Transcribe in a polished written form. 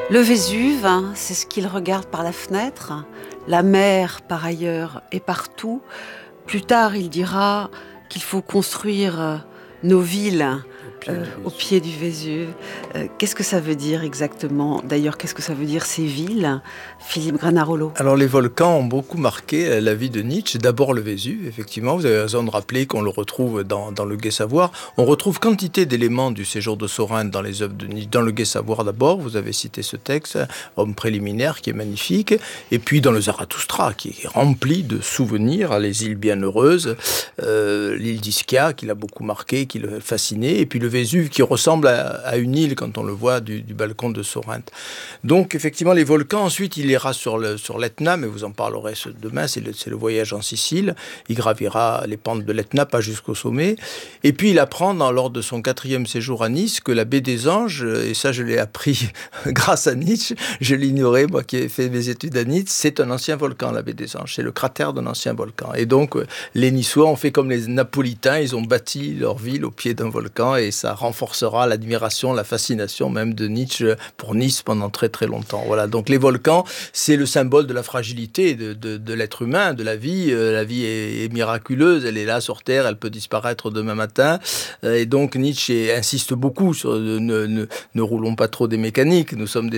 Le Vésuve, c'est ce qu'il regarde par la fenêtre. La mer, par ailleurs, est partout. Plus tard, il dira qu'il faut construire nos villes au pied du Vésuve. Qu'est-ce que ça veut dire exactement? D'ailleurs, qu'est-ce que ça veut dire ces villes, Philippe Granarolo? Alors les volcans ont beaucoup marqué la vie de Nietzsche. D'abord le Vésuve, effectivement, vous avez raison de rappeler qu'on le retrouve dans le Gai Savoir. On retrouve quantité d'éléments du séjour de Sorinthe dans les œuvres de Nietzsche. Dans le Gai Savoir d'abord, vous avez cité ce texte, Homme préliminaire, qui est magnifique. Et puis dans le Zarathustra, qui est rempli de souvenirs, les îles bienheureuses, l'île d'Ischia, qui l'a beaucoup marqué, qui le fascinait. Et puis le Vésuve, qui ressemble à une île quand on le voit du balcon de Sorinthe. Donc effectivement, les volcans, ensuite il ira sur l'Etna, mais vous en parlerez demain, c'est le voyage en Sicile. Il gravira les pentes de l'Etna, pas jusqu'au sommet. Et puis il apprend lors de son 4e séjour à Nice que la baie des Anges, et ça je l'ai appris grâce à Nietzsche, je l'ignorais, moi qui ai fait mes études à Nice, c'est un ancien volcan, la baie des Anges, c'est le cratère d'un ancien volcan. Et donc les Niçois ont fait comme les Napolitains, ils ont bâti leur ville au pied d'un volcan, et ça renforcera l'admiration, la fascination même de Nietzsche pour Nice pendant très très longtemps. Voilà, donc les volcans, c'est le symbole de la fragilité de l'être humain, de la vie. La vie est miraculeuse, elle est là sur Terre, elle peut disparaître demain matin. Et donc Nietzsche insiste beaucoup sur ne roulons pas trop des mécaniques, nous sommes des